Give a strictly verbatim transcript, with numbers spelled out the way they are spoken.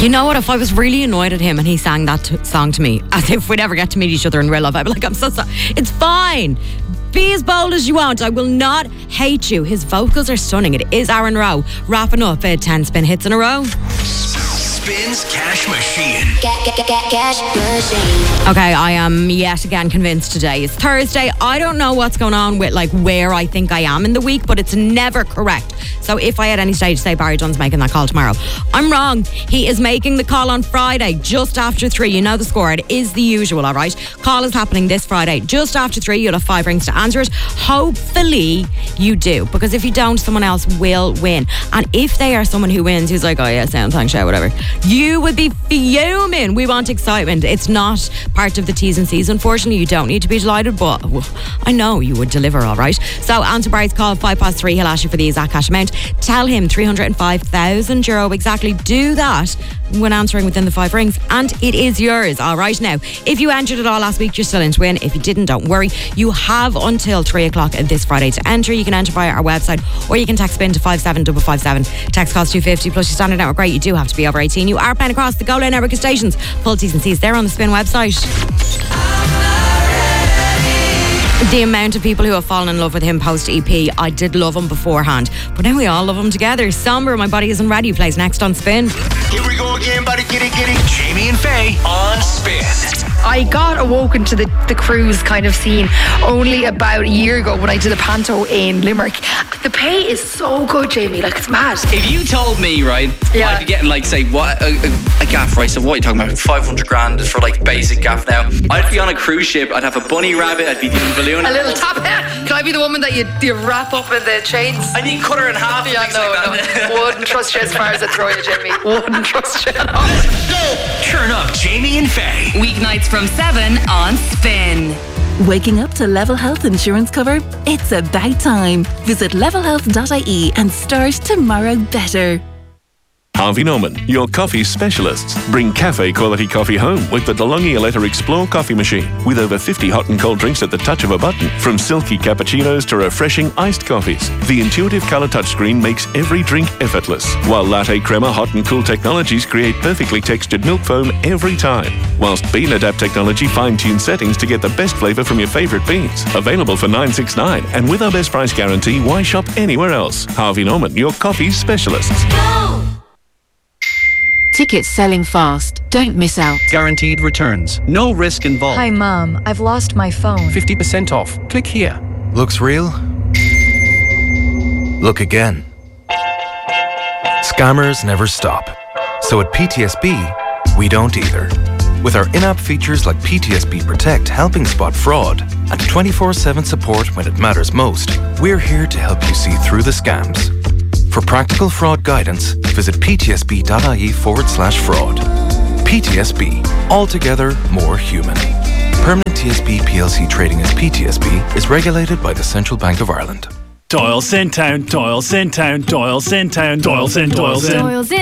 You know what? If I was really annoyed at him and he sang that t- song to me, as if we'd ever get to meet each other in real life, I'd be like, I'm so sorry. It's fine. Be as bold as you want. I will not hate you. His vocals are stunning. It is Aaron Rowe wrapping up uh, ten spin hits in a row. Spins Cash Machine. Get, get, get, get cash machine. Okay, I am yet again convinced today. It's Thursday. I don't know what's going on with like where I think I am in the week, but it's never correct. So if I at any stage say Barry Dunn's making that call tomorrow, I'm wrong. He is making the call on Friday, just after three. You know the score. It is the usual, all right? Call is happening this Friday, just after three. You'll have five rings to answer it. Hopefully you do, because if you don't, someone else will win. And if they are someone who wins, who's like, oh yeah, sound, thanks, yeah, whatever, you would be fuming. We want excitement. It's not part of the T's and C's, unfortunately. You don't need to be delighted, but well, I know you would deliver, all right? So answer Barry's call, five past three. He'll ask you for the exact cash amount. Tell him three hundred five thousand euro exactly. Do that when answering within the five rings, and it is yours, all right? Now, if you entered it all last week, you're still in to win. If you didn't, don't worry. You have until three o'clock this Friday to enter. You can enter via our website, or you can text spin to five seven five five seven. Text costs two fifty plus your standard network rate. You do have to be over eighteen. You are playing across the Go Loud network of stations. Full T's and C's there on the Spin website. The amount of people who have fallen in love with him post E P, I did love him beforehand, but now we all love him together. Somber, My Body Isn't Ready plays next on Spin. Here we go again, buddy. Giddy, giddy. Jamie and Faye on Spin. I got awoken to the, the cruise kind of scene only about a year ago when I did a panto in Limerick. The pay is so good, Jamie, like it's mad. If you told me, right, Yeah. I'd be getting like, say, what a, a, a gaff, right? So what are you talking about? five hundred grand is for like basic gaff now. I'd be on a cruise ship, I'd have a bunny rabbit, I'd be doing balloon. A little top hat. Can I be the woman that you, you wrap up in the chains? I need cut her in half. Yeah, and things no, like that. no. Wouldn't trust you as far as I throw you, Jamie. Wouldn't trust you at all. Turn up Jamie and Faye. Weeknights from seven on Spin. Waking up to Level Health insurance cover? It's about time. Visit level health dot I E and start tomorrow better. Harvey Norman, your coffee specialists. Bring cafe quality coffee home with the DeLonghi Aletta Explore coffee machine. With over fifty hot and cold drinks at the touch of a button. From silky cappuccinos to refreshing iced coffees. The intuitive colour touchscreen makes every drink effortless. While latte crema hot and cool technologies create perfectly textured milk foam every time. Whilst Bean Adapt technology fine-tunes settings to get the best flavour from your favourite beans. Available for nine sixty-nine. And with our best price guarantee, why shop anywhere else? Harvey Norman, your coffee specialists. Tickets selling fast. Don't miss out. Guaranteed returns. No risk involved. Hi, Mom. I've lost my phone. fifty percent off. Click here. Looks real? Look again. Scammers never stop. So at P T S B, we don't either. With our in-app features like P T S B Protect helping spot fraud and twenty-four seven support when it matters most, we're here to help you see through the scams. For practical fraud guidance, visit ptsb.ie forward slash fraud. P T S B, altogether more human. Permanent T S B P L C trading as P T S B is regulated by the Central Bank of Ireland. Doyle's in town, Doyle's in town, Doyle's in town, Doyle's in, Doyle's in. Doyle's in